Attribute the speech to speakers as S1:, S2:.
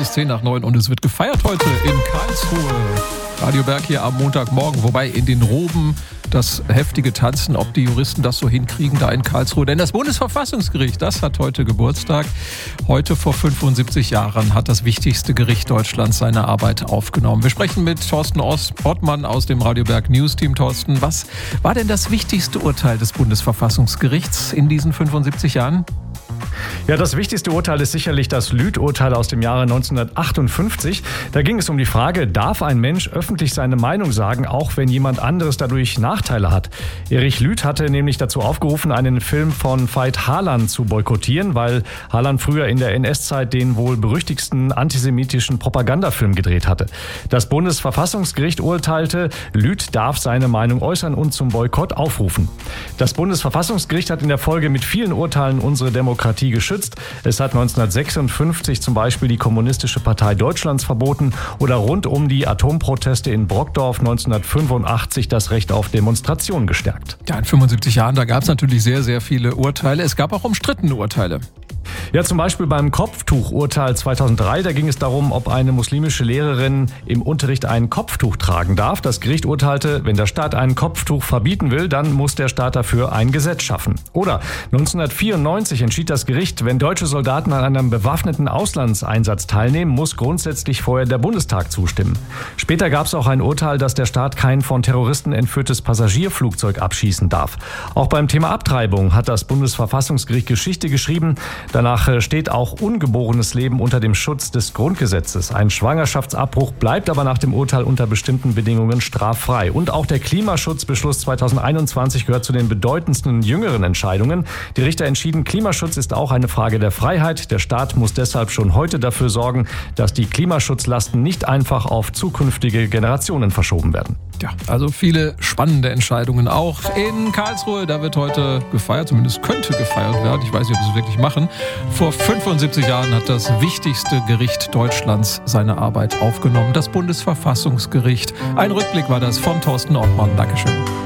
S1: ist 8:10 und es wird gefeiert heute in Karlsruhe. Radio Berg hier am Montagmorgen, wobei in den Roben das heftige Tanzen, ob die Juristen das so hinkriegen da in Karlsruhe. Denn das Bundesverfassungsgericht, das hat heute Geburtstag. Heute vor 75 Jahren hat das wichtigste Gericht Deutschlands seine Arbeit aufgenommen. Wir sprechen mit Thorsten Ortmann aus dem Radio Berg News Team. Thorsten, was war denn das wichtigste Urteil des Bundesverfassungsgerichts in diesen 75 Jahren?
S2: Ja, das wichtigste Urteil ist sicherlich das Lüth-Urteil aus dem Jahre 1958. Da ging es um die Frage, darf ein Mensch öffentlich seine Meinung sagen, auch wenn jemand anderes dadurch Nachteile hat? Erich Lüth hatte nämlich dazu aufgerufen, einen Film von Veit Harlan zu boykottieren, weil Harlan früher in der NS-Zeit den wohl berüchtigsten antisemitischen Propagandafilm gedreht hatte. Das Bundesverfassungsgericht urteilte, Lüth darf seine Meinung äußern und zum Boykott aufrufen. Das Bundesverfassungsgericht hat in der Folge mit vielen Urteilen unsere Demokratie geschützt. Es hat 1956 zum Beispiel die Kommunistische Partei Deutschlands verboten oder rund um die Atomproteste in Brockdorf 1985 das Recht auf Demonstration gestärkt.
S1: Ja, in 75 Jahren, da gab es natürlich sehr, sehr viele Urteile. Es gab auch umstrittene Urteile.
S2: Ja, zum Beispiel beim Kopftuchurteil 2003, da ging es darum, ob eine muslimische Lehrerin im Unterricht ein Kopftuch tragen darf. Das Gericht urteilte, wenn der Staat ein Kopftuch verbieten will, dann muss der Staat dafür ein Gesetz schaffen. Oder 1994 entschied das Gericht, wenn deutsche Soldaten an einem bewaffneten Auslandseinsatz teilnehmen, muss grundsätzlich vorher der Bundestag zustimmen. Später gab es auch ein Urteil, dass der Staat kein von Terroristen entführtes Passagierflugzeug abschießen darf. Auch beim Thema Abtreibung hat das Bundesverfassungsgericht Geschichte geschrieben. Danach steht auch ungeborenes Leben unter dem Schutz des Grundgesetzes. Ein Schwangerschaftsabbruch bleibt aber nach dem Urteil unter bestimmten Bedingungen straffrei. Und auch der Klimaschutzbeschluss 2021 gehört zu den bedeutendsten jüngeren Entscheidungen. Die Richter entschieden, Klimaschutz ist auch eine Frage der Freiheit. Der Staat muss deshalb schon heute dafür sorgen, dass die Klimaschutzlasten nicht einfach auf zukünftige Generationen verschoben werden.
S1: Ja, also viele spannende Entscheidungen auch in Karlsruhe. Da wird heute gefeiert, zumindest könnte gefeiert werden. Ich weiß nicht, ob sie es wirklich machen. Vor 75 Jahren hat das wichtigste Gericht Deutschlands seine Arbeit aufgenommen, das Bundesverfassungsgericht. Ein Rückblick war das von Thorsten Ortmann. Dankeschön.